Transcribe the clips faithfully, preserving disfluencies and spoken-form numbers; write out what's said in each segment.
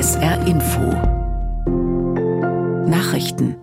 S R Info Nachrichten.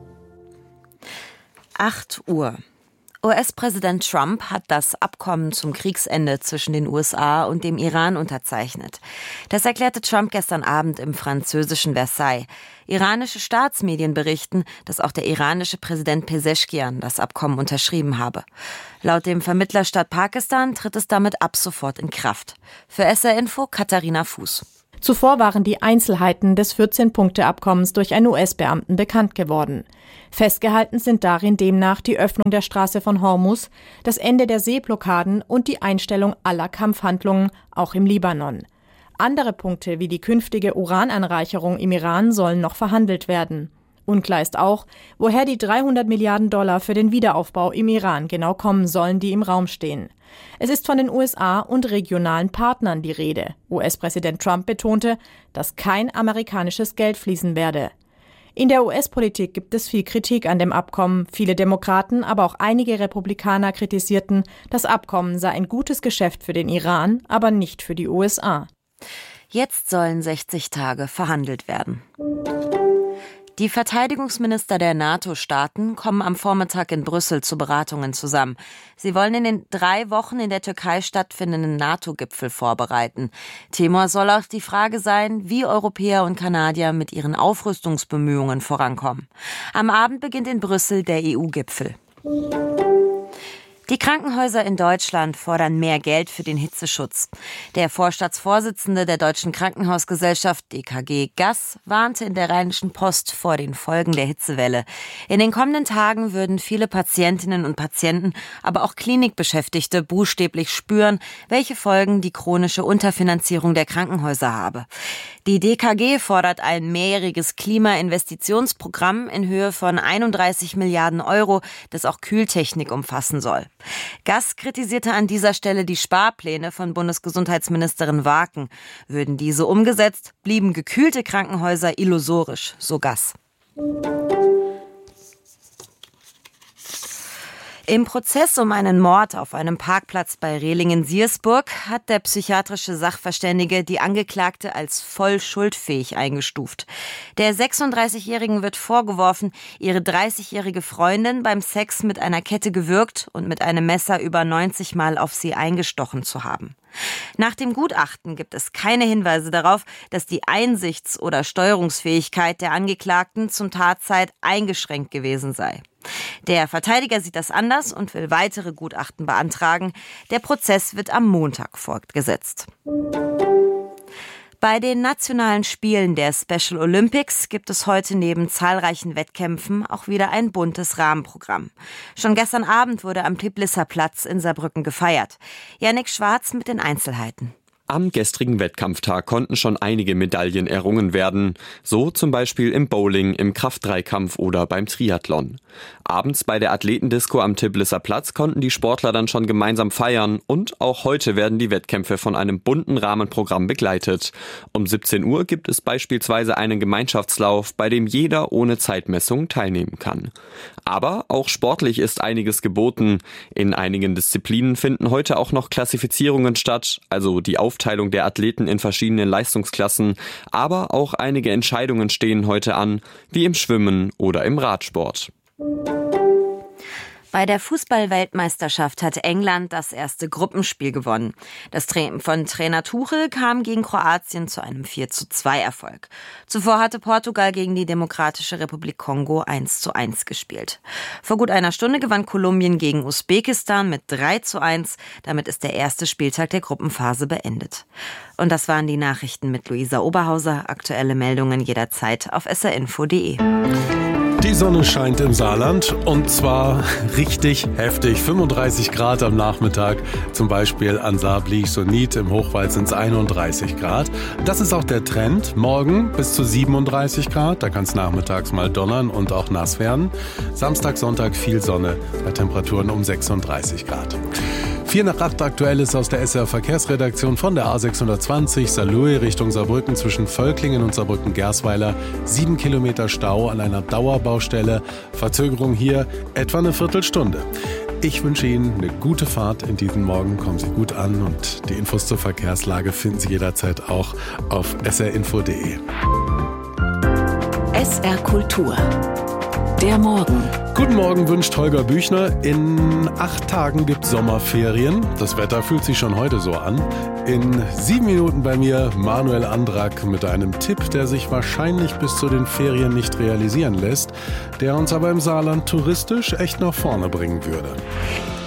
acht Uhr. U S-Präsident Trump hat das Abkommen zum Kriegsende zwischen den U S A und dem Iran unterzeichnet. Das erklärte Trump gestern Abend im französischen Versailles. Iranische Staatsmedien berichten, dass auch der iranische Präsident Pezeshkian das Abkommen unterschrieben habe. Laut dem Vermittlerstaat Pakistan tritt es damit ab sofort in Kraft. Für S R Info Katharina Fuß. Zuvor waren die Einzelheiten des vierzehn-Punkte-Abkommens durch einen U S-Beamten bekannt geworden. Festgehalten sind darin demnach die Öffnung der Straße von Hormuz, das Ende der Seeblockaden und die Einstellung aller Kampfhandlungen, auch im Libanon. Andere Punkte wie die künftige Urananreicherung im Iran sollen noch verhandelt werden. Unklar ist auch, woher die dreihundert Milliarden Dollar für den Wiederaufbau im Iran genau kommen sollen, die im Raum stehen. Es ist von den U S A und regionalen Partnern die Rede. U S-Präsident Trump betonte, dass kein amerikanisches Geld fließen werde. In der U S-Politik gibt es viel Kritik an dem Abkommen. Viele Demokraten, aber auch einige Republikaner kritisierten, das Abkommen sei ein gutes Geschäft für den Iran, aber nicht für die U S A. Jetzt sollen sechzig Tage verhandelt werden. Die Verteidigungsminister der NATO-Staaten kommen am Vormittag in Brüssel zu Beratungen zusammen. Sie wollen in den drei Wochen in der Türkei stattfindenden NATO-Gipfel vorbereiten. Thema soll auch die Frage sein, wie Europäer und Kanadier mit ihren Aufrüstungsbemühungen vorankommen. Am Abend beginnt in Brüssel der E U-Gipfel. Die Krankenhäuser in Deutschland fordern mehr Geld für den Hitzeschutz. Der Vorstandsvorsitzende der Deutschen Krankenhausgesellschaft D K G Gass warnte in der Rheinischen Post vor den Folgen der Hitzewelle. In den kommenden Tagen würden viele Patientinnen und Patienten, aber auch Klinikbeschäftigte buchstäblich spüren, welche Folgen die chronische Unterfinanzierung der Krankenhäuser habe. Die D K G fordert ein mehrjähriges Klimainvestitionsprogramm in Höhe von einunddreißig Milliarden Euro, das auch Kühltechnik umfassen soll. Gass kritisierte an dieser Stelle die Sparpläne von Bundesgesundheitsministerin Waaken. Würden diese umgesetzt, blieben gekühlte Krankenhäuser illusorisch, so Gass. Im Prozess um einen Mord auf einem Parkplatz bei Rehlingen-Siersburg hat der psychiatrische Sachverständige die Angeklagte als voll schuldfähig eingestuft. Der sechsunddreißigjährigen wird vorgeworfen, ihre dreißigjährige Freundin beim Sex mit einer Kette gewürgt und mit einem Messer über neunzig Mal auf sie eingestochen zu haben. Nach dem Gutachten gibt es keine Hinweise darauf, dass die Einsichts- oder Steuerungsfähigkeit der Angeklagten zum Tatzeit eingeschränkt gewesen sei. Der Verteidiger sieht das anders und will weitere Gutachten beantragen. Der Prozess wird am Montag fortgesetzt. Bei den nationalen Spielen der Special Olympics gibt es heute neben zahlreichen Wettkämpfen auch wieder ein buntes Rahmenprogramm. Schon gestern Abend wurde am Teplitzer Platz in Saarbrücken gefeiert. Jannik Schwarz mit den Einzelheiten. Am gestrigen Wettkampftag konnten schon einige Medaillen errungen werden, so zum Beispiel im Bowling, im Kraft-Dreikampf oder beim Triathlon. Abends bei der Athletendisco am Teplitzer Platz konnten die Sportler dann schon gemeinsam feiern und auch heute werden die Wettkämpfe von einem bunten Rahmenprogramm begleitet. Um siebzehn Uhr gibt es beispielsweise einen Gemeinschaftslauf, bei dem jeder ohne Zeitmessung teilnehmen kann. Aber auch sportlich ist einiges geboten. In einigen Disziplinen finden heute auch noch Klassifizierungen statt, also die Aufteilung Aufteilung der Athleten in verschiedenen Leistungsklassen, aber auch einige Entscheidungen stehen heute an, wie im Schwimmen oder im Radsport. Bei der Fußball-Weltmeisterschaft hat England das erste Gruppenspiel gewonnen. Das Training von Trainer Tuchel kam gegen Kroatien zu einem vier zu zwei Erfolg. Zuvor hatte Portugal gegen die Demokratische Republik Kongo eins zu eins gespielt. Vor gut einer Stunde gewann Kolumbien gegen Usbekistan mit drei zu eins. Damit ist der erste Spieltag der Gruppenphase beendet. Und das waren die Nachrichten mit Luisa Oberhauser. Aktuelle Meldungen jederzeit auf s r info punkt d e. Die Sonne scheint im Saarland und zwar richtig heftig. fünfunddreißig Grad am Nachmittag, zum Beispiel an Saarbliech-Sonit, im Hochwald sind es einunddreißig Grad. Das ist auch der Trend. Morgen bis zu siebenunddreißig Grad, da kann es nachmittags mal donnern und auch nass werden. Samstag, Sonntag viel Sonne bei Temperaturen um sechsunddreißig Grad. vier nach acht Aktuelles aus der S R Verkehrsredaktion von der A sechshundertzwanzig Saarlouis Richtung Saarbrücken zwischen Völklingen und Saarbrücken-Gersweiler. Sieben Kilometer Stau an einer Dauerbaustelle. Verzögerung hier etwa eine Viertelstunde. Ich wünsche Ihnen eine gute Fahrt in diesen Morgen. Kommen Sie gut an und die Infos zur Verkehrslage finden Sie jederzeit auch auf s r info punkt d e. S R Kultur. Der Morgen. Guten Morgen wünscht Holger Büchner. In acht Tagen gibt's Sommerferien. Das Wetter fühlt sich schon heute so an. In sieben Minuten bei mir Manuel Andrak mit einem Tipp, der sich wahrscheinlich bis zu den Ferien nicht realisieren lässt, der uns aber im Saarland touristisch echt nach vorne bringen würde.